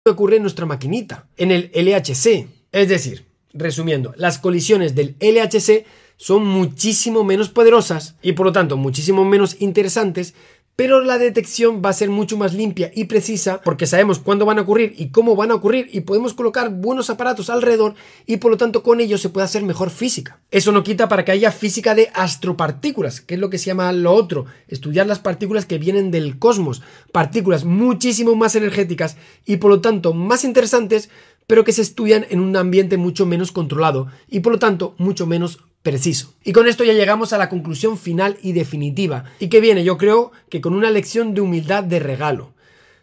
ocurre en nuestra maquinita, en el LHC. Es decir, resumiendo, las colisiones del LHC son muchísimo menos poderosas y por lo tanto muchísimo menos interesantes, pero la detección va a ser mucho más limpia y precisa porque sabemos cuándo van a ocurrir y cómo van a ocurrir y podemos colocar buenos aparatos alrededor y por lo tanto con ello se puede hacer mejor física. Eso no quita para que haya física de astropartículas, que es lo que se llama lo otro, estudiar las partículas que vienen del cosmos, partículas muchísimo más energéticas y por lo tanto más interesantes, pero que se estudian en un ambiente mucho menos controlado y por lo tanto mucho menos preciso. Y con esto ya llegamos a la conclusión final y definitiva, y que viene, yo creo, que con una lección de humildad de regalo.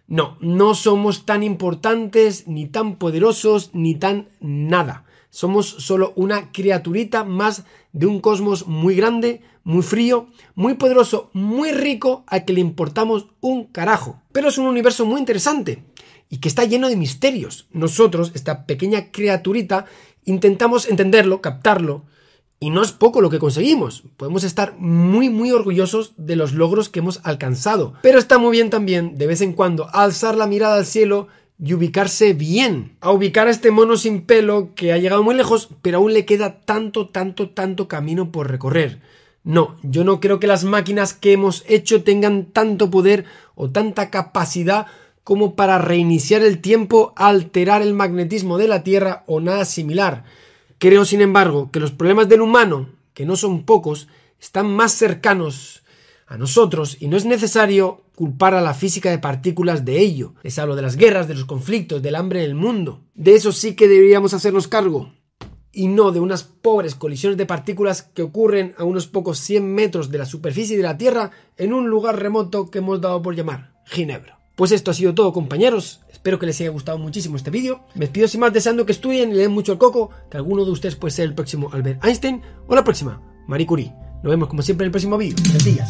No somos tan importantes, ni tan poderosos, ni tan nada. Somos solo una criaturita más de un cosmos muy grande, muy frío, muy poderoso, muy rico, al que le importamos un carajo. Pero es un universo muy interesante y que está lleno de misterios. Nosotros, esta pequeña criaturita, intentamos entenderlo, captarlo, y no es poco lo que conseguimos. Podemos estar muy orgullosos de los logros que hemos alcanzado. Pero está muy bien también, de vez en cuando, alzar la mirada al cielo y ubicarse bien. A ubicar a este mono sin pelo que ha llegado muy lejos, pero aún le queda tanto camino por recorrer. No, yo no creo que las máquinas que hemos hecho tengan tanto poder o tanta capacidad como para reiniciar el tiempo, alterar el magnetismo de la Tierra o nada similar. Creo, sin embargo, que los problemas del humano, que no son pocos, están más cercanos a nosotros y no es necesario culpar a la física de partículas de ello. Les hablo de las guerras, de los conflictos, del hambre en el mundo. De eso sí que deberíamos hacernos cargo. Y no de unas pobres colisiones de partículas que ocurren a unos pocos 100 metros de la superficie de la Tierra en un lugar remoto que hemos dado por llamar Ginebra. Pues esto ha sido todo, compañeros. Espero que les haya gustado muchísimo este vídeo. Me despido sin más deseando que estudien y le den mucho el coco, que alguno de ustedes puede ser el próximo Albert Einstein o la próxima Marie Curie. Nos vemos como siempre en el próximo vídeo. Gracias.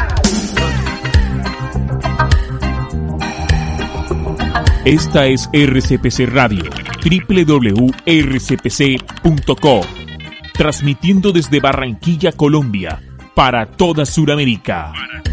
Esta es RCPC Radio, www.rcpc.co, transmitiendo desde Barranquilla, Colombia, para toda Sudamérica.